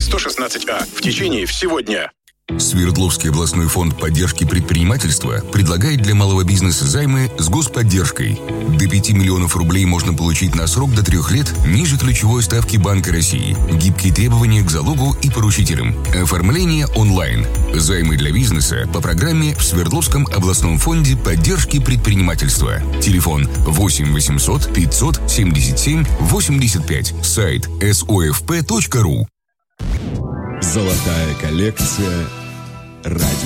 116А в течение всего дня. Свердловский областной фонд поддержки предпринимательства предлагает для малого бизнеса займы с господдержкой. До 5 миллионов рублей можно получить на срок до 3 лет ниже ключевой ставки Банка России. Гибкие требования к залогу и поручителям. Оформление онлайн. Займы для бизнеса по программе в Свердловском областном фонде поддержки предпринимательства. Телефон 8 800 577 85. Сайт sofp.ru. Золотая коллекция. Радио